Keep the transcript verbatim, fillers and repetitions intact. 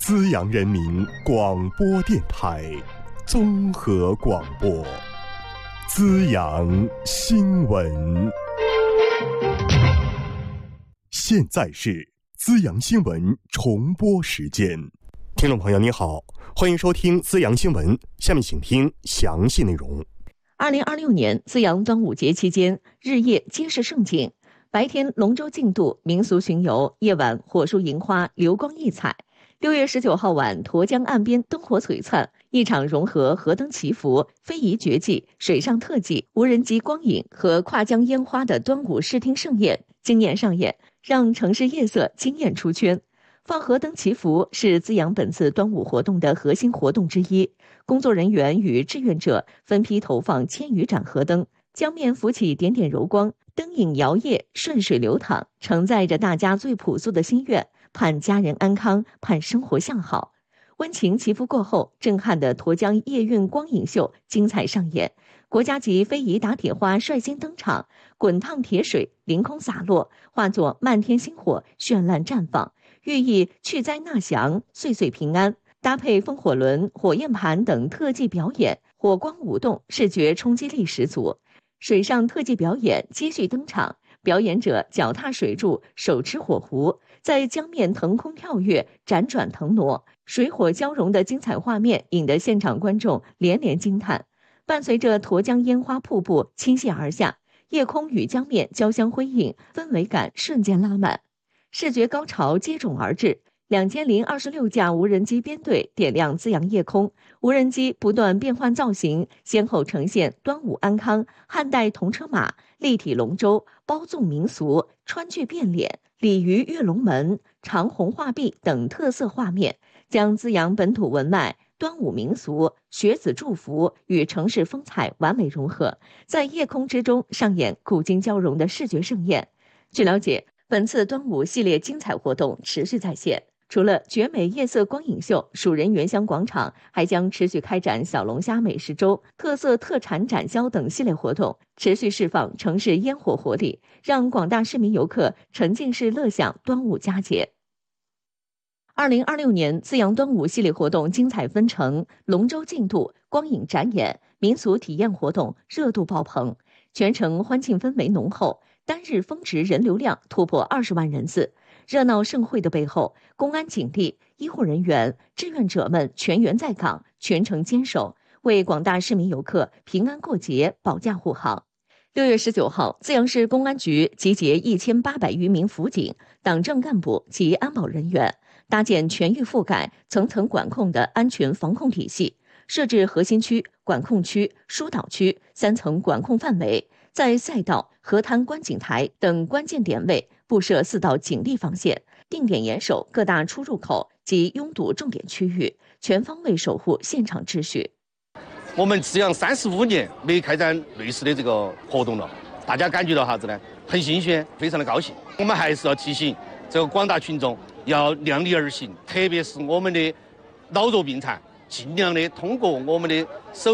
资阳人民广播电台综合广播，资阳新闻。现在是资阳新闻重播时间。听众朋友你好，欢迎收听资阳新闻，下面请听详细内容。 二零二六年资阳端午节期间，日夜皆是盛景，白天龙舟竞渡、民俗巡游，夜晚火树银花，流光溢彩。六月十九号晚，沱江岸边灯火璀璨，一场融合河灯祈福、非遗绝技、水上特技、无人机光影和跨江烟花的端午视听盛宴惊艳上演，让城市夜色惊艳出圈。放河灯祈福是资阳本次端午活动的核心活动之一，工作人员与志愿者分批投放千余盏河灯，江面浮起点点柔光，灯影摇曳，顺水流淌，承载着大家最朴素的心愿，盼家人安康，盼生活向好。温情祈福过后，震撼的沱江夜韵光影秀精彩上演，国家级非遗打铁花率先登场，滚烫铁水凌空洒落，化作漫天星火绚烂绽放，寓意去灾纳祥，岁岁平安。搭配风火轮、火焰盘等特技表演，火光舞动，视觉冲击力十足。水上特技表演接续登场，表演者脚踏水柱，手持火壶，在江面腾空跳跃，辗转腾挪，水火交融的精彩画面引得现场观众连连惊叹。伴随着沱江烟花瀑布倾泻而下，夜空与江面交相辉映，氛围感瞬间拉满，视觉高潮接踵而至。两千零二十六架无人机编队点亮资阳夜空，无人机不断变换造型，先后呈现端午安康、汉代铜车马、立体龙舟、包粽民俗、川剧变脸、鲤鱼跃龙门、长虹画壁等特色画面，将资阳本土文脉、端午民俗、学子祝福与城市风采完美融合，在夜空之中上演古今交融的视觉盛宴。据了解，本次端午系列精彩活动持续在线。除了绝美夜色光影秀，蜀人原乡广场还将持续开展小龙虾美食周、特色特产展销等系列活动，持续释放城市烟火活力，让广大市民游客沉浸式乐享端午佳节。二零二六年资阳端午系列活动精彩纷呈，龙舟竞渡、光影展演、民俗体验活动热度爆棚，全程欢庆氛围浓厚，单日峰值人流量突破二十万人次。热闹盛会的背后，公安警力、医护人员、志愿者们全员在岗，全程坚守，为广大市民游客平安过节保驾护航。六月十九号，资阳市公安局集结一千八百余名辅警、党政干部及安保人员，搭建全域覆盖、层层管控的安全防控体系，设置核心区、管控区、疏导区三层管控范围，在赛道、河滩观景台等关键点位布设四道警力防线，定点严守各大出入口及拥堵重点区域，全方位守护现场秩序。 我们资阳三十五年没开展类似的这个活动了，大家感觉到啥子呢？很新鲜，非常的高兴。我们还是要提醒这个广大群众要量力而行，特别是我们的老弱病残，尽量的通过我们的手